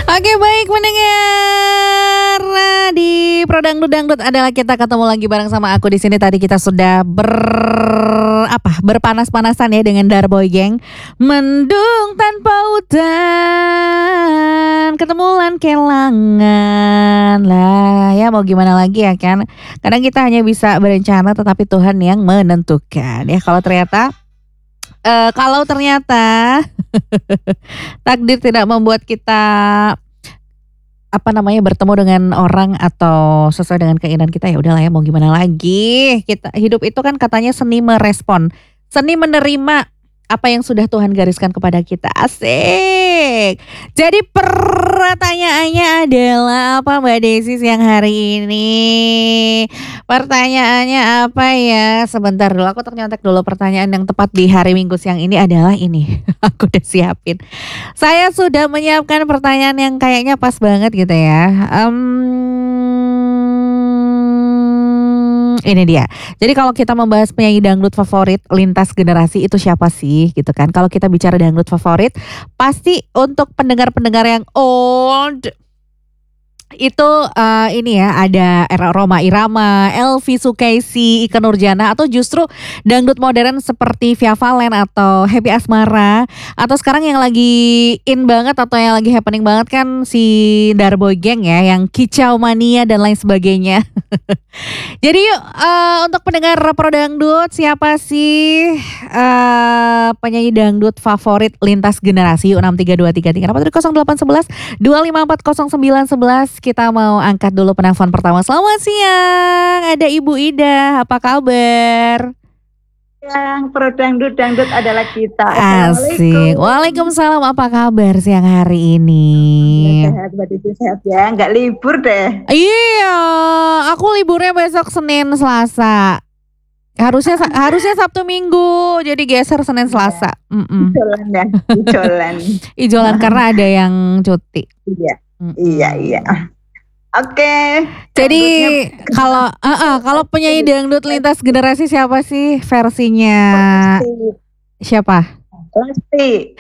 Oke, baik mendengar di Prodangdut Dangdut adalah kita ketemu lagi bareng sama aku di sini. Tadi kita sudah berpanas-panasan ya dengan Darboy Gang. Mendung tanpa hutan, ketemulan kelangan lah ya, mau gimana lagi ya kan. Kadang kita hanya bisa berencana tetapi Tuhan yang menentukan ya. Kalau ternyata takdir tidak membuat kita bertemu dengan orang atau sesuai dengan keinginan kita, ya udahlah ya, mau gimana lagi. Kita hidup itu kan katanya seni merespon, seni menerima apa yang sudah Tuhan gariskan kepada kita. Asik. Jadi pertanyaannya adalah apa Mbak Desi siang hari ini? Pertanyaannya apa ya? Sebentar dulu, aku nyontek dulu pertanyaan yang tepat di hari Minggu siang ini adalah ini. Aku udah siapin. Saya sudah menyiapkan pertanyaan yang kayaknya pas banget gitu ya. Ini dia. Jadi kalau kita membahas penyanyi dangdut favorit lintas generasi itu siapa sih gitu kan. Kalau kita bicara dangdut favorit, pasti untuk pendengar-pendengar yang old itu ini ya, ada Roma Irama, Elvi Sukaisi, Ikke Nurjanah, atau justru dangdut modern seperti Via Valen atau Happy Asmara, atau sekarang yang lagi in banget atau yang lagi happening banget kan si Darboy Gang ya, yang Kicau Mania dan lain sebagainya. Jadi yuk, untuk pendengar Pro Dangdut, siapa sih penyanyi dangdut favorit lintas generasi? Yuk 63233 0811 2540911. Kita mau angkat dulu penelpon pertama. Selamat siang, ada Ibu Ida, apa kabar? Yang Pro Dangdut adalah kita. Asik. Waalaikumsalam, apa kabar siang hari ini? Sehat, Mbak Desi, sehat ya, nggak libur deh. Iya, aku liburnya besok Senin Selasa. Harusnya Sabtu Minggu, jadi geser Senin Selasa. Ijolan ya, Ijolan karena ada yang cuti. Iya. Oke. Jadi kalau penyanyi dangdut lintas generasi siapa sih versinya? Siapa? Lesti.